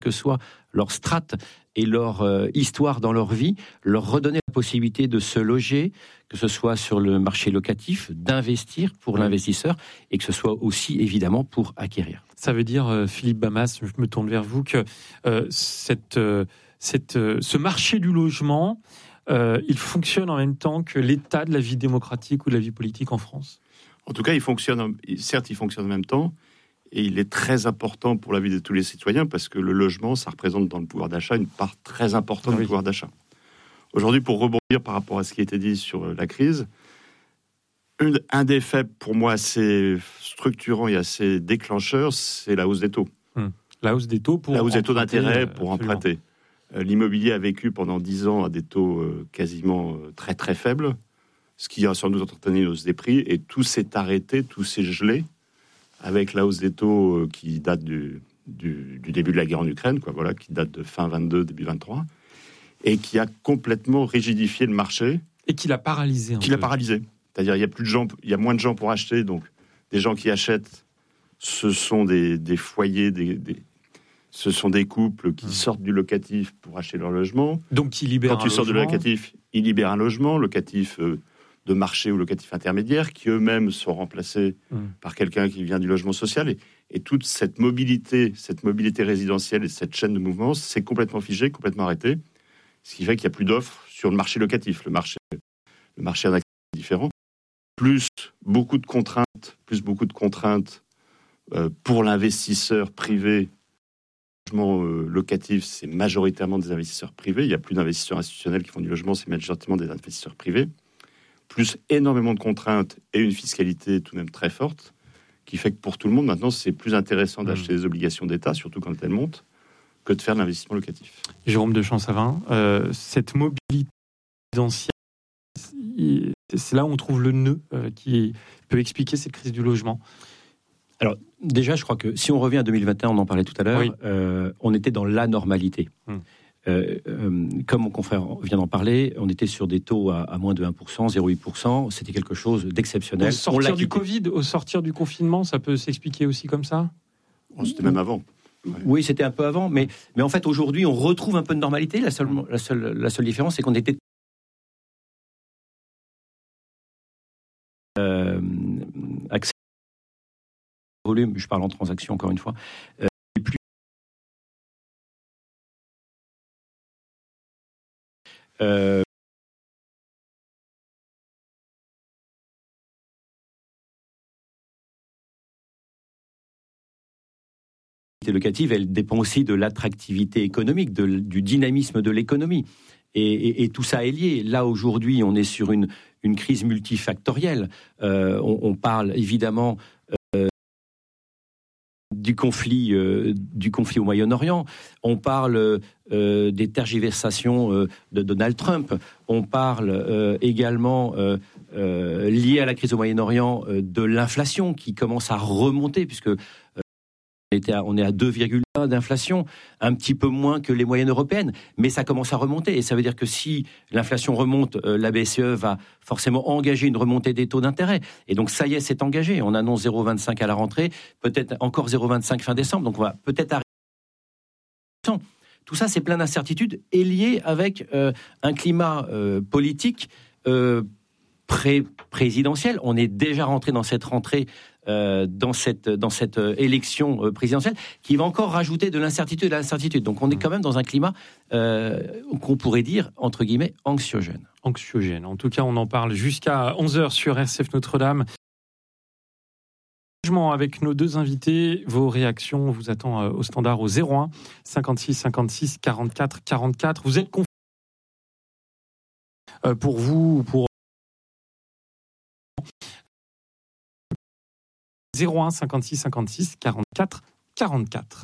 que soit leur strate et leur histoire dans leur vie, leur redonner la possibilité de se loger, que ce soit sur le marché locatif, d'investir pour l'investisseur et que ce soit aussi évidemment pour acquérir. Ça veut dire, Philippe Bamas, je me tourne vers vous, que ce marché du logement, il fonctionne en même temps que l'état de la vie démocratique ou de la vie politique en France. En tout cas, il fonctionne en même temps. Et il est très important pour la vie de tous les citoyens parce que le logement, ça représente dans le pouvoir d'achat une part très importante du pouvoir d'achat. Aujourd'hui, pour rebondir par rapport à ce qui a été dit sur la crise, un des faits pour moi assez structurant et assez déclencheur, c'est la hausse des taux. La hausse des taux d'intérêt pour emprunter. L'immobilier a vécu pendant 10 ans à des taux quasiment très très faibles, ce qui a sans doute entraîné une hausse des prix, et tout s'est arrêté, tout s'est gelé, avec la hausse des taux qui date du début de la guerre en Ukraine, qui date de fin 22, début 23, et qui a complètement rigidifié le marché. Et qui l'a paralysé. C'est-à-dire, il y a moins de gens pour acheter, donc des gens qui achètent, ce sont des foyers, ce sont des couples qui sortent du locatif pour acheter leur logement. Donc, qui libèrent Quand tu sors du locatif, ils libèrent un logement, locatif de marché ou locatif intermédiaire, qui eux-mêmes sont remplacés par quelqu'un qui vient du logement social. Et toute cette mobilité résidentielle et cette chaîne de mouvement, c'est complètement figé, complètement arrêté. Ce qui fait qu'il n'y a plus d'offres sur le marché locatif. Le marché en accès est différent. Plus beaucoup de contraintes pour l'investisseur privé. Le logement locatif, c'est majoritairement des investisseurs privés. Il n'y a plus d'investisseurs institutionnels qui font du logement, c'est majoritairement des investisseurs privés. Plus énormément de contraintes et une fiscalité tout de même très forte, qui fait que pour tout le monde, maintenant, c'est plus intéressant d'acheter des obligations d'État, surtout quand elles montent, que de faire de l'investissement locatif. Jérôme de Champsavin, cette mobilité résidentielle, c'est là où on trouve le nœud qui peut expliquer cette crise du logement. Alors, déjà, je crois que si on revient à 2021, on en parlait tout à l'heure, on était dans l'anormalité. Comme mon confrère vient d'en parler, on était sur des taux à moins de 1%, 0,8%. C'était quelque chose d'exceptionnel. Au sortir du Covid, au sortir du confinement, ça peut s'expliquer aussi comme ça ? C'était même avant. Oui, c'était un peu avant, mais en fait, aujourd'hui, on retrouve un peu de normalité. La seule différence, c'est qu'on était accès au volume, je parle en transaction encore une fois, locative, elle dépend aussi de l'attractivité économique, du dynamisme de l'économie. Et tout ça est lié. Là, aujourd'hui, on est sur une crise multifactorielle. On parle évidemment du conflit au Moyen-Orient. On parle des tergiversations de Donald Trump. On parle également, lié à la crise au Moyen-Orient, de l'inflation qui commence à remonter, puisque on est à 2,1 d'inflation, un petit peu moins que les moyennes européennes, mais ça commence à remonter. Et ça veut dire que si l'inflation remonte, la BCE va forcément engager une remontée des taux d'intérêt. Et donc ça y est, c'est engagé. On annonce 0,25 à la rentrée, peut-être encore 0,25 fin décembre. Donc on va peut-être arrêter. Tout ça, c'est plein d'incertitudes et lié avec un climat politique présidentielle. On est déjà rentré dans cette rentrée, dans cette élection présidentielle, qui va encore rajouter de l'incertitude et de l'incertitude. Donc on est quand même dans un climat qu'on pourrait dire, entre guillemets, anxiogène. Anxiogène. En tout cas, on en parle jusqu'à 11h sur RCF Notre-Dame. Avec nos deux invités, vos réactions, on vous attend au standard au 01 56 56 44 44. Vous êtes pour vous, pour 01 56 56 44 44.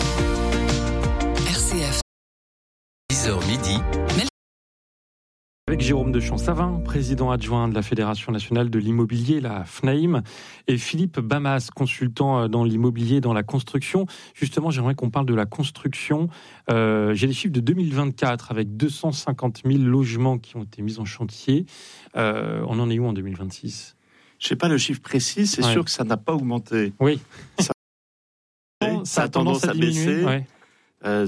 RCF 10h midi. Avec Jérôme de Champsavin, président adjoint de la Fédération nationale de l'immobilier, la FNAIM, et Philippe Bamas, consultant dans l'immobilier, dans la construction. Justement, j'aimerais qu'on parle de la construction. J'ai les chiffres de 2024 avec 250 000 logements qui ont été mis en chantier. On en est où en 2026 ? Je ne sais pas le chiffre précis, c'est sûr que ça n'a pas augmenté. Oui. Ça a tendance à diminuer, baisser. Ouais.